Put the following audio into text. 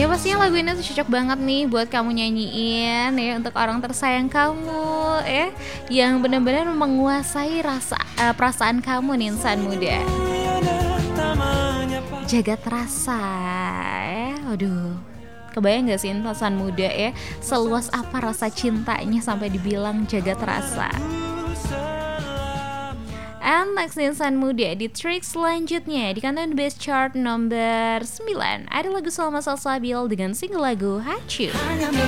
pastinya lagu ini tuh cocok banget nih buat kamu nyanyiin ya untuk orang tersayang kamu ya, yang benar-benar menguasai perasaan kamu nih insan muda. Jagat rasa ya, aduh. Kebayang gak sih insan muda ya, seluas apa rasa cintanya sampai dibilang jagat rasa. And next insan muda, di track selanjutnya di kantor Best Chart nomor 9 ada lagu Salma Salsabil dengan single lagu Hacu.